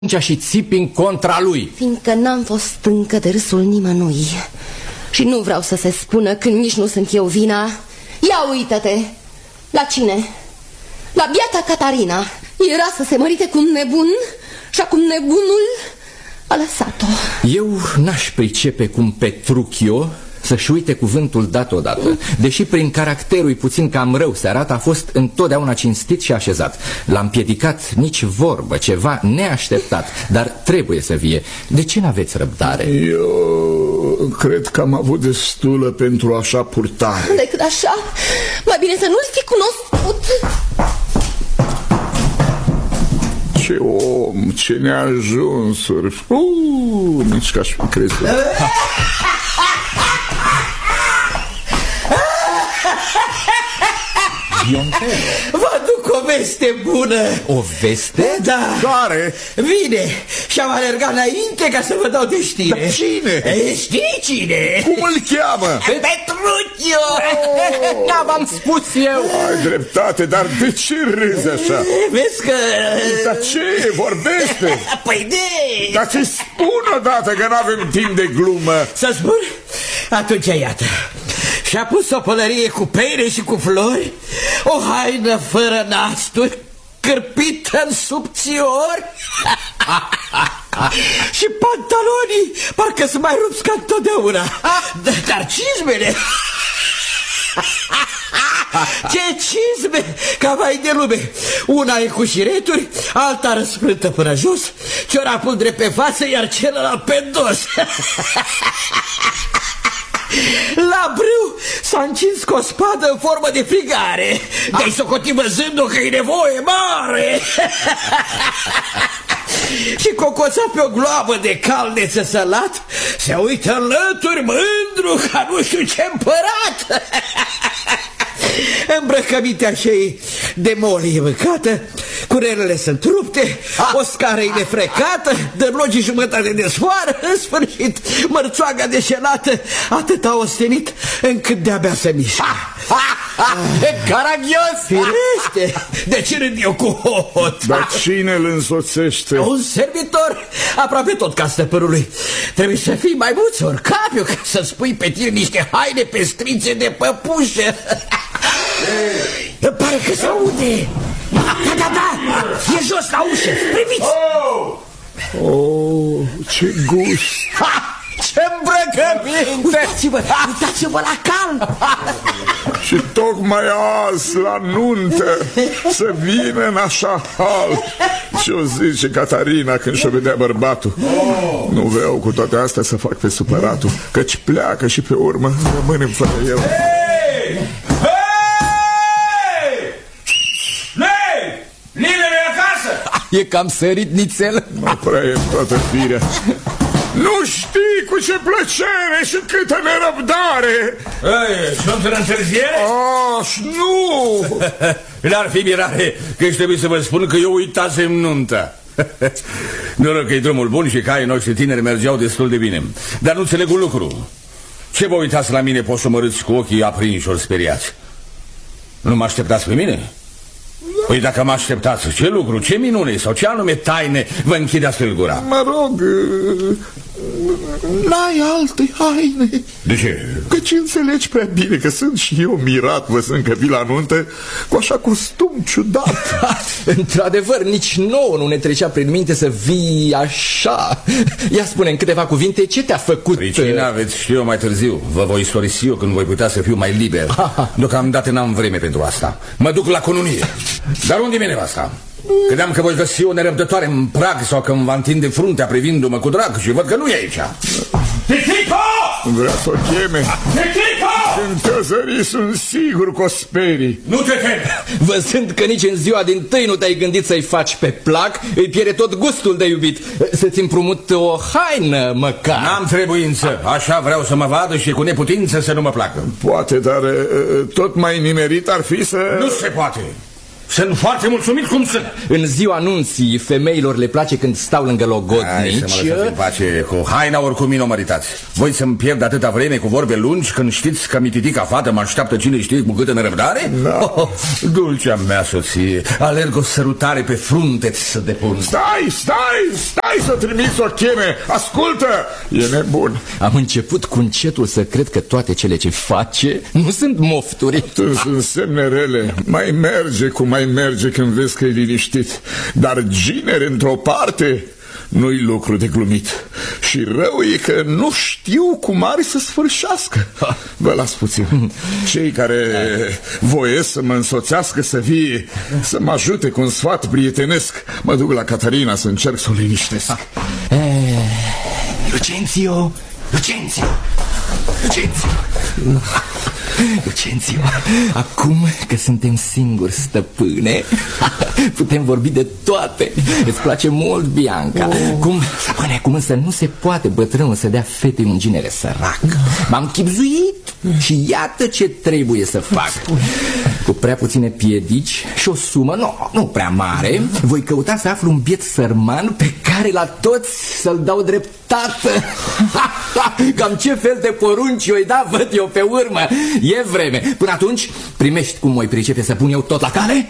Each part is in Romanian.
și țipi în contra lui. Fiindcă n-am fost încă de râsul nimănui și nu vreau să se spună când nici nu sunt eu vina. Ia uită-te! La cine? La biata Catarina. Era să se mărite cu un nebun și acum nebunul a lăsat-o. Eu n-aș pricepe cum Petruchio să-și uite cuvântul dat odată. Deși prin caracterul puțin cam rău se arată, a fost întotdeauna cinstit și așezat. L-a împiedicat nici vorbă, ceva neașteptat, dar trebuie să vie. De ce n-aveți răbdare? Eu cred că am avut destulă pentru așa purtare. Decât așa, mai bine să nu-l fi cunoscut. Ce om, ce neajunsuri. Nici că aș fi crezut. Vă aduc o veste bună. O veste? Da. Care? Vine și am alergat înainte ca să vă dau de știre. Dar cine? Știi cine? Cum îl cheamă? Petruchio. Da, v-am spus eu. Ai dreptate, dar de ce râzi așa? Vezi că... Dar ce? Vorbește. Păi de... Dar ți spun odată că n-avem timp de glumă. Să spun? Atunci iată. Și-a pus o pălărie cu peire și cu flori, o haină fără nasturi, cârpită în subțiori și pantalonii parcă să mai rupți ca întotdeauna. Dar cizmele... Ce cizme ca vai de lume. Una e cu șireturi, alta răsfrântă până jos, ciorapul drept pe față, iar celălalt pe dos. La brâu s-a încins cu o spadă în formă de frigare. De-ai socotit văzând-o că e nevoie mare. Și cocoțat pe o gloabă de caldeță sălat, se uită în lături mândru ca nu știu ce împărat. Îmbrăcămintea și de molie mâncată, curelele sunt rupte, o scară e nefrecată, dărlogii jumătate de sfoară, în sfârșit mărțoaga deșelată atât a ostenit încât de-abia se mișcă. Caragios! Firește! De ce râd eu cu hot? Dar cine îl însoțește? Un servitor, aproape tot ca stăpânului. Trebuie să fii mai mulți orcapiu ca să-ți pui pe tine niște haine pestrițe de păpușă. Îmi pare că se aude. Da, e jos la ușă, priviți. Oh, ce gust. Ce îmbrăcăminte! Uitați-vă la cal. Și tocmai azi la nuntă să vină în așa hal. Ce-o zice Catarina când și-o vedea bărbatul? Nu vreau cu toate astea să fac pe supăratul, căci pleacă și pe urmă rămânem fără el. Nimeni e acasă? E cam sărit nițel. Nu prea e toată firea. Nu știi cu ce plăcere și câtă nerăbdare. Sunt în întârziere? Nu! N-ar fi mirare că își trebuie să vă spun că eu uitasem nunta. Noroc că e drumul bun și caii noștri tineri mergeau destul de bine. Dar nu înțeleg un lucru. Ce vă uitați la mine posomărâți cu ochii aprinși ori speriați? Nu mă așteptați pe mine? Păi dacă mă așteptați, ce lucru, ce minune sau ce anume taine vă închide astfel gura? Mă rog, n-ai alte haine. De ce? Căci înțelegi prea bine că sunt și eu mirat văzând că vii la nuntă cu așa costum ciudat. Într-adevăr, nici nouă nu ne trecea prin minte să vii așa. Ia spune în câteva cuvinte ce te-a făcut. Pricina aveți și eu mai târziu. Vă voi istorisi eu când voi putea să fiu mai liber. Deocamdată n-am vreme pentru asta. Mă duc la cununie. Dar unde e nevasta? Credeam că voi găsi o nerăbdătoare în prag sau că îmi va întinde fruntea privindu-mă cu drag și văd că nu e aici. Titico! Vrea să o cheme. Titico! Când te-o zări, sunt sigur că o sperii. Nu te temi! Văzând că nici în ziua din tâi nu te-ai gândit să-i faci pe plac, îi pierde tot gustul de iubit. Să-ți împrumut o haină măcar. N-am trebuință, așa vreau să mă vadă și cu neputință să nu mă placă. Poate, dar tot mai nimerit ar fi să... Nu se poate. Sunt foarte mulțumit cum sunt. În ziua anunții femeilor le place când stau lângă logodnici. Hai să mă lăsați în pace cu haina, oricum nu măritați. Voi să-mi pierd atâta vreme cu vorbe lungi când știți că mititica fată mă așteaptă cine știe cu câtă nerăbdare? Da. Oh, dulcea mea soție, alerg o sărutare pe frunte să depun. Stai să trimiți o cheme. Ascultă, e nebun. Am început cu încetul să cred că toate cele ce face nu sunt mofturi. Sunt semne rele. Mai merge cum mai merge când vezi că e liniștit. Dar ginere într-o parte nu-i lucru de glumit. Și rău e că nu știu cum are să sfârșească. Vă las puțin. Cei care voiesc să mă însoțească să vie, să mă ajute cu un sfat prietenesc, mă duc la Catarina să încerc să o liniștesc. Lucentio, acum că suntem singuri, stăpâne, putem vorbi de toate. Îți place mult, Bianca. Cum însă nu se poate bătrânul să dea fetei un ginere sărac. M-am chibzuit și iată ce trebuie să fac. Cu prea puține piedici și o sumă nu prea mare, voi căuta să aflu un biet sărman pe care la toți să-l dau dreptate. Cam ce fel de porunci o-i da, văd eu pe urmă. E vreme. Până atunci, primești cum o-i pricepe să pun eu tot la cale?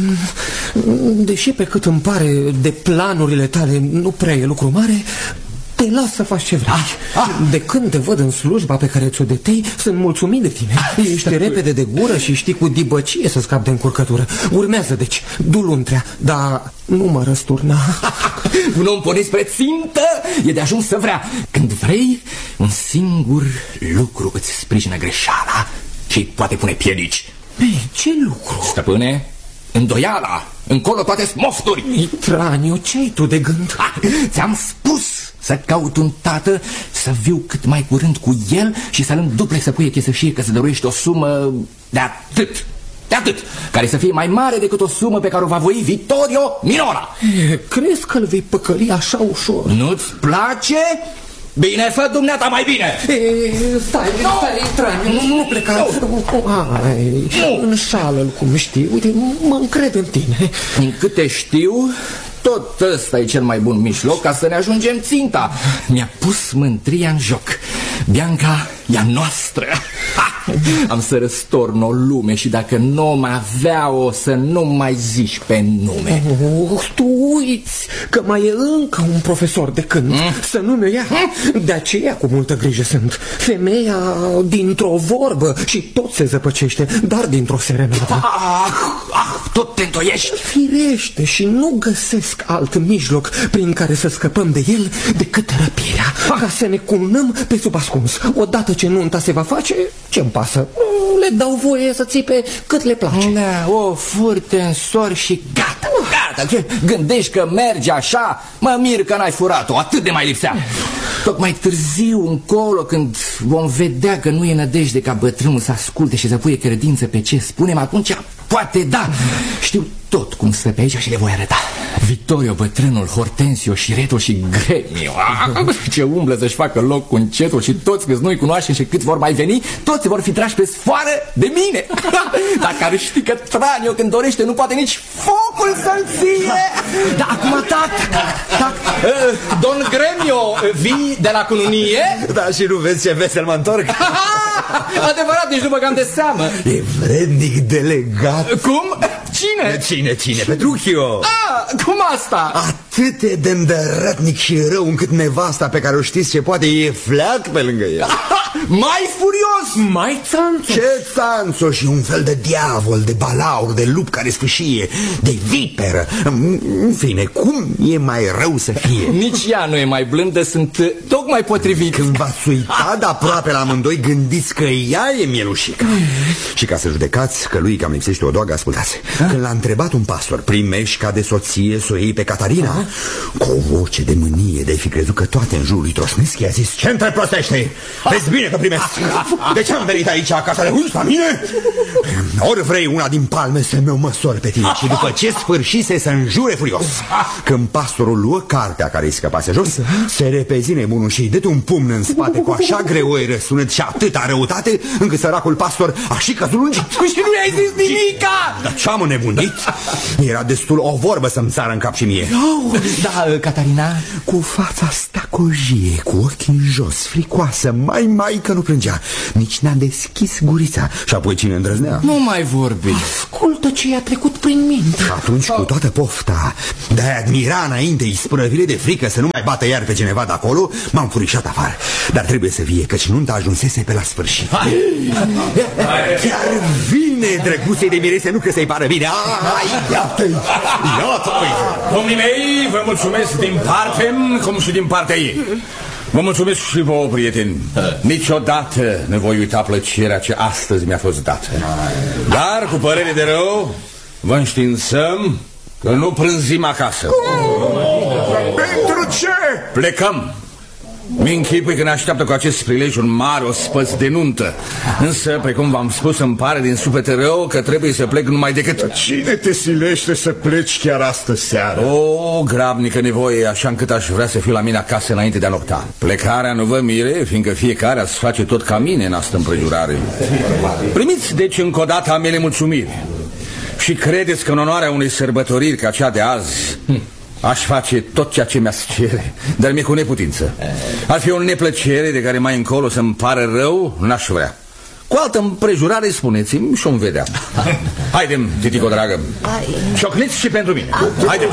Deși pe cât îmi pare de planurile tale nu prea e lucru mare, te las să faci ce vrei. De când te văd în slujba pe care ți-o detei, sunt mulțumit de tine. Ești repede de gură și știi cu dibăcie să scapi de încurcătură. Urmează, deci, du luntrea, dar nu mă răsturna. Un om pornit spre țintă e de ajuns să vrea. Când vrei, un singur lucru îți sprijină greșeala și poate pune piedici. Ei, ce lucru? Stăpâne, îndoiala. Încolo toate smofturi. Mitraniu, ce-ai tu de gând? Ți-am spus să caut un tată, să viu cât mai curând cu el și să-l înduple să puie chesășie că se dăruiește o sumă de atât, care să fie mai mare decât o sumă pe care o va voi Vittorio Minora. Crezi că îl vei păcăli așa ușor? Nu-ți place? Bine, fă dumneata mai bine. Stai, Mitraniu, nu pleca. Înșală-l cum știi. Uite, mă încred în tine. Din câte știu, tot ăsta e cel mai bun mijloc ca să ne ajungem ținta. Mi-a pus mântria în joc. Bianca e a noastră. Am să răstorn o lume și dacă nu mai avea-o, să nu mai zici pe nume. Tu uiți că mai e încă un profesor de cânt. Să nu mi-o ia. De aceea cu multă grijă sunt. Femeia dintr-o vorbă și tot se zăpăcește, dar dintr-o serenadă. Tot te întoiești? Firește, și nu găsesc alt mijloc prin care să scăpăm de el decât răpirea, ca să ne cunăm pe sub ascuns. Odată ce nunta se va face, ce-mi pasă? Le dau voie să țipe cât le place. Da, o furte în sor și gata. Ce gândești că merge așa? Mă mir că n-ai furat-o, atât de mai lipsea. Tocmai târziu încolo, când vom vedea că nu e nădejde ca bătrânul să asculte și să puie credință pe ce spunem, atunci poate da. Știu tot cum stă pe aici și le voi arăta. Vittorio, bătrânul, Hortensio, Șiretul și Gremio. Ce umblă să-și facă loc cu încetul și toți câți nu-i cunoaștem și cât vor mai veni, toți vor fi trași pe sfoară de mine. Dacă ar ști că Tranio când dorește nu poate nici focul să-l ție. Da, acum Don Gremio, vii de la cununie? Da, și nu vezi ce vesel mă întorc? Adevărat, nici nu băgam de seamă. E vrednic delegat. Cum? Cine? Cine? Petruchio. Cum asta? Atât de îndărătnic și rău încât nevasta pe care o știți ce poate e fleac pe lângă el. Mai furios! Mai țanțo! Ce țanțo și un fel de diavol, de balaur, de lup care sfâșie, de viperă. În fine, cum e mai rău să fie? Nici ea nu e mai blândă, sunt tocmai potrivit. Când v-ați uitat de aproape la amândoi, gândiți că ea e mielușica. Și ca să judecați că lui cam lipsește o doagă, ascultați. Când l-a întrebat un pastor, primești ca de soție să o iei pe Catarina? Cu o voce de mânie, de-ai fi crezut că toate în jurul lui trosnesc, i-a zis: ce între prostește? Vezi bine că primesc. De ce am venit aici ca să le hunzi la mine? Ori vrei una din palme să mă măsor pe tine. Și după ce sfârșise să înjure furios. Când pastorul luă cartea care îi scăpase jos, se repezi nebunul și-i dă un pumn în spate cu așa greoi răsunet și atâta răutate, încât săracul pastor a și căzut lungit. Și nu i-ai zis nimica! Dar ce-am nebun? nebunit? Era destul o vorbă să-mi țară în cap și mie. Da, Catarina? Cu fața stacojie, cu ochii în jos, fricoasă, mai că nu plângea. Nici n-a deschis gurița. Și apoi cine îndrăznea? Nu mai vorbi. Ascultă ce i-a trecut prin minte. Atunci, cu toată pofta de a admira înainte isprăvile de frică să nu mai bată iar pe cineva de acolo, m-am furișat afară. Dar trebuie să vie, căci nunta ajunsese pe la sfârșit. Chiar vine, drăguței de mirese, nu că să-i pară bine. Iată-i! Domnii mei, vă mulțumesc din parte cum și din partea ei. Vă mulțumesc și vouă, prieteni. Niciodată nu voi uita plăcerea ce astăzi mi-a fost dată. Dar, cu părere de rău, vă înștiințăm că nu prânzim acasă. Pentru ce? Plecăm. Mi-închipui că ne așteaptă cu acest prilej un mare ospăț de nuntă. Însă, precum v-am spus, îmi pare din suflet rău că trebuie să plec numai decât. Cine te silește să pleci chiar astă seară? O grabnică nevoie, așa încât aș vrea să fiu la mine acasă înainte de a nopta. Plecarea nu vă mire, fiindcă fiecare ați face tot ca mine în astă împrejurare. Primiți deci încă o dată a mele mulțumiri. Și credeți că în onoarea unei sărbătoriri ca cea de azi aș face tot ceea ce mi-ați cere, dar mi-e cu neputință. Ar fi o neplăcere de care mai încolo să-mi pară rău, n-aș vrea. Cu altă împrejurare spuneți-mi și o-mi vedea. Haidem, titico dragă. Ciocniți și pentru mine. Haidem.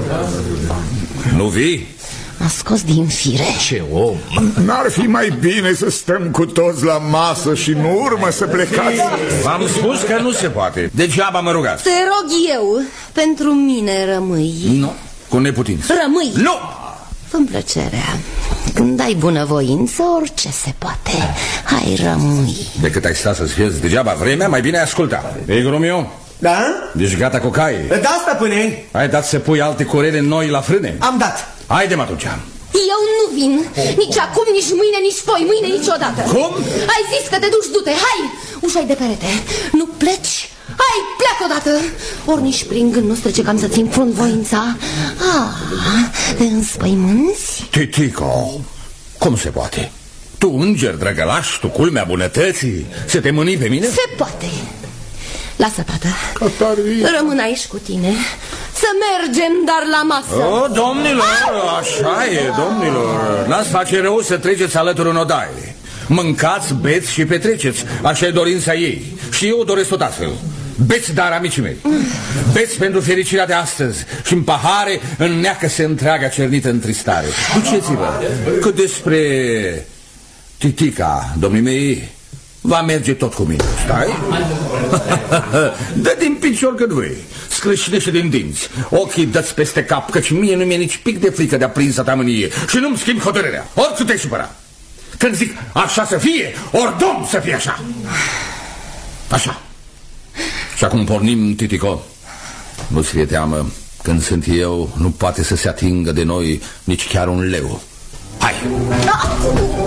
Nu vii? M-a scos din fire. Ce om! N-ar fi mai bine să stăm cu toți la masă și în urmă să plecați? V-am spus că nu se poate. Degeaba mă rugați. Te rog eu, pentru mine rămâi. Nu, cu neputință. Rămâi. Nu! Fă-mi plăcerea. Când ai bunăvoință, orice se poate. Hai, rămâi. Decât ai stat să-ți fieți degeaba vremea, mai bine ai asculta. Ei, Gromio? Da? Deci gata cu caii? Da, stăpâne. Ai dat să pui alte curele noi la frâne? Am dat. Haide-mă atunci. Eu nu vin. Nici acum, nici mâine, nici poi. Mâine niciodată. Cum? Ai zis că te duci, du-te. Hai, ușa-i de perete. Nu pleci? Hai, pleacă odată. Ori nici prin gând nu trece cam să-ți înfrunt voința. Te înspăimânți? Titico, cum se poate? Tu, înger drăgălaș, tu culmea bunătății, să te mâni pe mine? Se poate. Lasă, tată. Catarina. Rămân aici cu tine. Să mergem, dar la masă. O, domnilor, așa e, domnilor. N-ați face rău să treceți alături în odaie. Mâncați, beți și petreceți. Așa e dorința ei. Și eu doresc tot astfel. Beți, dar, amicii mei. Beți pentru fericirea de astăzi. Și în pahare înneacă-se întreaga cernită întristare. Duceți-vă. Cât despre Titica, domnii mei, va merge tot cu mine. Stai? Dă din picior cât vrei. Scrâșnește din dinți. Ochii dă-ți peste cap, căci mie nu mi-e nici pic de frică de aprinsă ta mânie. Și nu-mi schimb hotărârea, oricât te-ai supăra. Când zic așa să fie, ori domn să fie așa. Așa. Și acum pornim, Titico. Nu-ți fie teamă. Când sunt eu, nu poate să se atingă de noi nici chiar un leu. Hai!